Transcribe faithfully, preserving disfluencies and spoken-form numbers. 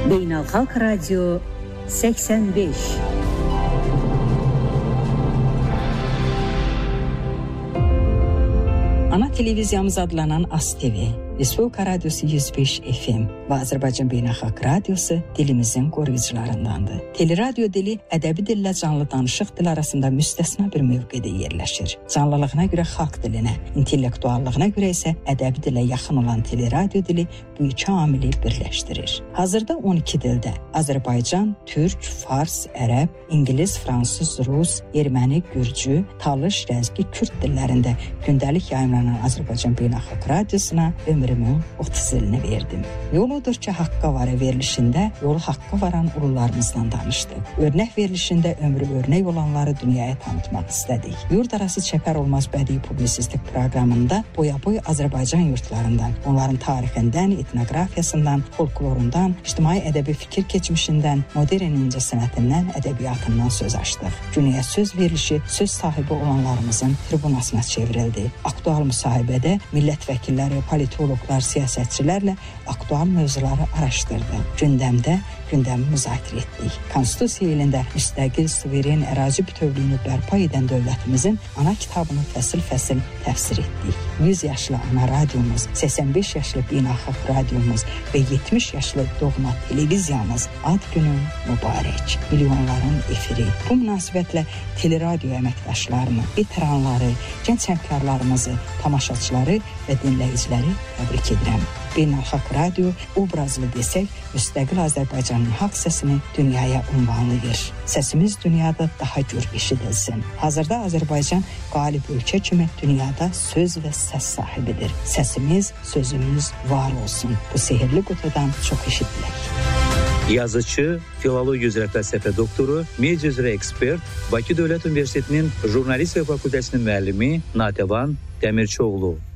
Beynəlxalq Radio səksən beş. Ana televiziyamız adlanan AS T V, Respublika Radyosu yüz beş F M və Azərbaycan Beynəlxalq Radyosu dilimizin qoruyucularındandır. Teleradyo dili ədəbi dillə canlı danışıq dil arasında müstəsna bir mövqedə yerləşir. Canlılığına görə xalq dilinə, intellektuallığına görə isə ədəbi dilə yaxın olan teleradyo dili bu iki amili birləşdirir. Hazırda on iki dildə Azərbaycan, Türk, Fars, Ərəb, İngilis, Fransız, Rus, Erməni, Gürcü, Talış, Ləzgi, Kürd dillərində gündəlik yayımlanan Azərbaycan Beynəlxalq Radiosuna ömrümün otuz ilini verdim. Yol odur ki, haqqa varı verilişində yolu haqqa varan ulularımızdan danışdıq. Örnək verilişində ömrü örnək olanları dünyaya tanıtmaq istədik. Yurt arası çəpər olmaz bədii publisistik proqramında boya-boy Azərbaycan yurtlarından, onların tarixindən, etnoqrafiyasından, folklorundan, ictimai ədəbi fikir keçmişindən, modern incəsənətindən, ədəbiyyatından söz açdıq. Günəyə söz verilişi söz sahibi olanlarımızın tribunasına çevrildi. Aktual müsahibədə millət vəkilləri, politoloqlar, siyasətçilərlə aktual mövzuları araşdırdıq. Gündəmdə gündəmi müzakirə etdik. Konstitusiya ilində müstəqil, suveren ərazi bütövlüyünü bərpa edən dövlətimizin ana kitabını fəsil-fəsil təfsir etdik. yüz yaşlı ana radiomuz, səksən beş yaşlı beynəlxalq radiomuz və yetmiş yaşlı doğma televiziyamız ad günün mübarək. Milyonların efiri. Bu münasibətlə teleradio əməkdaşlarını, veteranları, gənc həmkarlarımızı, tamaşaçıları və dinləyiciləri təbrik edirəm. Beynəlxalq radio obrazlı desək, müstəqil Azərbaycanın haqq səsini dünyaya ünvanlayır. Səsimiz dünyada daha gür eşidilsin. Hazırda Azərbaycan qalib ölkə kimi dünyada söz və səs sahibidir. Səsimiz, sözümüz var olsun. Bu sehirli qutudan çox eşidilək. Yazıcı, filologiya üzrə fəlsəfə doktoru, media üzrə ekspert, Bakı Dövlət Universitetinin Jurnalistika Fakültəsinin müəllimi Natəvan Dəmirçioğlu.